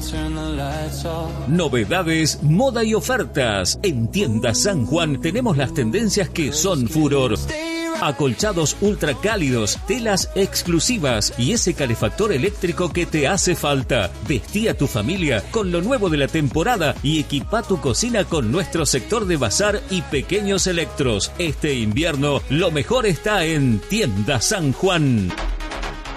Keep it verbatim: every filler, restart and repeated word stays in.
Novedades, moda y ofertas. En Tienda San Juan tenemos las tendencias que son furor. Acolchados ultra cálidos, telas exclusivas y ese calefactor eléctrico que te hace falta. Vestí a tu familia con lo nuevo de la temporada y equipa tu cocina con nuestro sector de bazar y pequeños electros. Este invierno, lo mejor está en Tienda San Juan.